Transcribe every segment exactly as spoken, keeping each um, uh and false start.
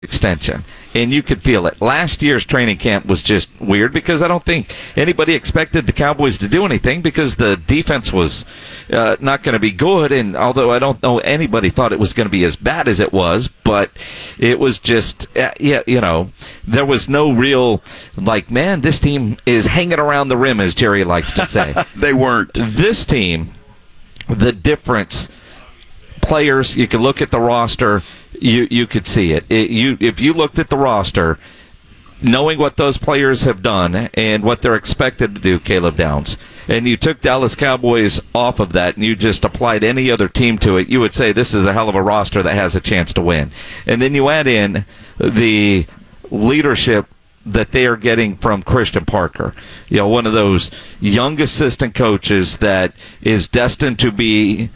extension, and you could feel it. Last year's training camp was just weird because I don't think anybody expected the Cowboys to do anything because the defense was uh, not going to be good, and although I don't know anybody thought it was going to be as bad as it was, but it was just, uh, yeah, you know, there was no real, like, man, this team is hanging around the rim, as Jerry likes to say. They weren't. This team, the difference, players, you can look at the roster, You you could see it. it. You if you looked at the roster, knowing what those players have done and what they're expected to do, Caleb Downs, and you took Dallas Cowboys off of that and you just applied any other team to it, you would say this is a hell of a roster that has a chance to win. And then you add in the leadership that they are getting from Christian Parker, you know, one of those young assistant coaches that is destined to be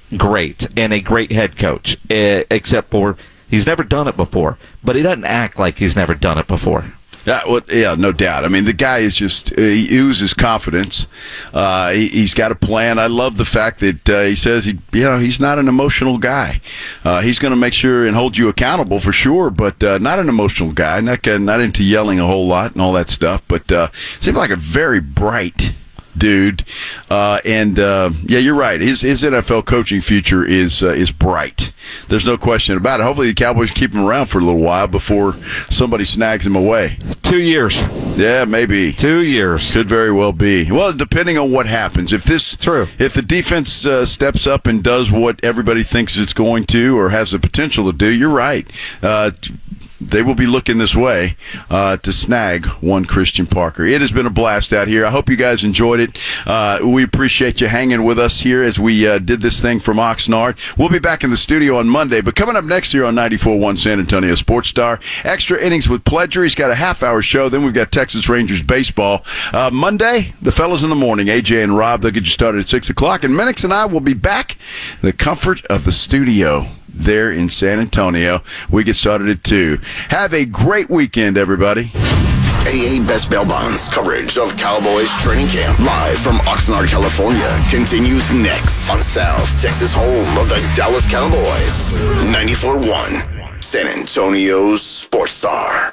great and a great head coach, uh, except for he's never done it before, but he doesn't act like he's never done it before. Yeah, well, yeah, no doubt. I mean, the guy is just, uh, he oozes confidence. Uh, he, he's got a plan. I love the fact that uh, he says, he, you know, he's not an emotional guy. Uh, he's going to make sure and hold you accountable for sure, but uh, not an emotional guy, not, not into yelling a whole lot and all that stuff, but uh, seems like a very bright dude, uh, and uh, yeah, you're right. His his N F L coaching future is uh, is bright. There's no question about it. Hopefully, the Cowboys keep him around for a little while before somebody snags him away. Two years. Yeah, maybe two years. Could very well be. Well, depending on what happens. If this true, if the defense uh, steps up and does what everybody thinks it's going to, or has the potential to do, you're right. Uh, They will be looking this way uh, to snag one Christian Parker. It has been a blast out here. I hope you guys enjoyed it. Uh, we appreciate you hanging with us here as we uh, did this thing from Oxnard. We'll be back in the studio on Monday, but coming up next year on ninety-four point one San Antonio Sports Star, Extra Innings with Pledger. He's got a half-hour show. Then we've got Texas Rangers baseball. Uh, Monday, the fellas in the morning, A J and Rob, they'll get you started at six o'clock, and Minix and I will be back in the comfort of the studio there in San Antonio. We get started at two. Have a great weekend, everybody. A A Best Bail Bonds coverage of Cowboys training camp live from Oxnard, California continues next on South Texas home of the Dallas Cowboys. ninety-four point one San Antonio's Sports Star.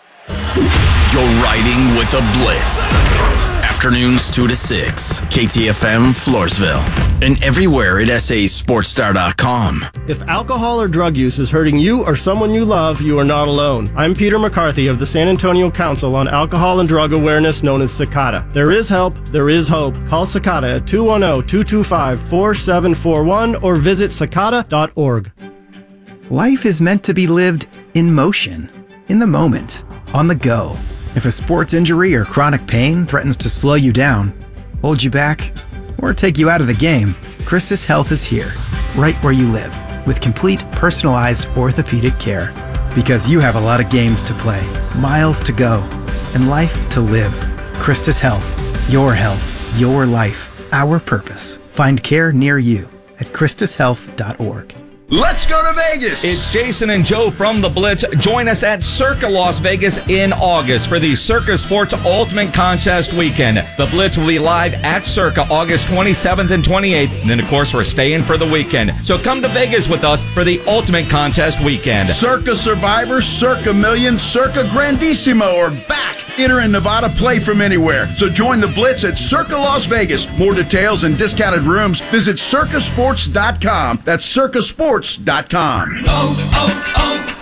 You're riding with the Blitz. Afternoons two to six, K T F M Floresville, and everywhere at S A Sports Star dot com. If alcohol or drug use is hurting you or someone you love, you are not alone. I'm Peter McCarthy of the San Antonio Council on Alcohol and Drug Awareness, known as CICADA. There is help, there is hope. Call CICADA at two one zero, two two five, four seven four one or visit cicada dot org. Life is meant to be lived in motion, in the moment, on the go. If a sports injury or chronic pain threatens to slow you down, hold you back, or take you out of the game, Christus Health is here, right where you live, with complete personalized orthopedic care. Because you have a lot of games to play, miles to go, and life to live. Christus Health, your health, your life, our purpose. Find care near you at christus health dot org. Let's go to Vegas. It's Jason and Joe from The Blitz. Join us at Circa Las Vegas in August for the Circa Sports Ultimate Contest Weekend. The Blitz will be live at Circa August twenty-seventh and twenty-eighth. And then, of course, we're staying for the weekend. So come to Vegas with us for the Ultimate Contest Weekend. Circa Survivor, Circa Million, Circa Grandissimo are back. Enter in Nevada, play from anywhere. So join the Blitz at Circa Las Vegas. More details and discounted rooms, visit circa sports dot com. That's circa sports dot com. Oh,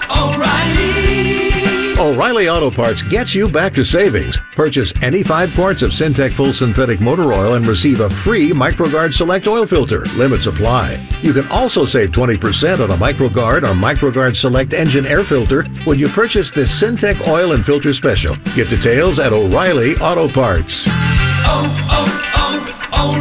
oh, oh, O'Reilly. O'Reilly Auto Parts gets you back to savings. Purchase any five quarts of Syntec Full Synthetic Motor Oil and receive a free MicroGuard Select Oil Filter. Limits apply. You can also save twenty percent on a MicroGuard or MicroGuard Select Engine Air Filter when you purchase this Syntec Oil and Filter Special. Get details at O'Reilly Auto Parts. Oh,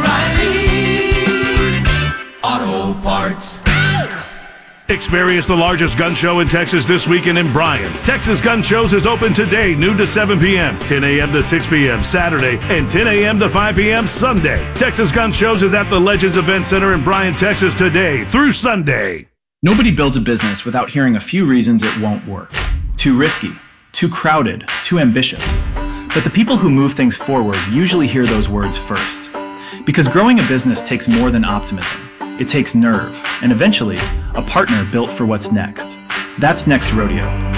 oh, oh, O'Reilly Auto Parts. Experience the largest gun show in Texas this weekend in Bryan. Texas Gun Shows is open today, noon to seven p.m., ten a.m. to six p.m. Saturday, and ten a.m. to five p.m. Sunday. Texas Gun Shows is at the Legends Event Center in Bryan, Texas today through Sunday. Nobody builds a business without hearing a few reasons it won't work. Too risky, too crowded, too ambitious. But the people who move things forward usually hear those words first. Because growing a business takes more than optimism. It takes nerve, and eventually, a partner built for what's next. That's Next Rodeo.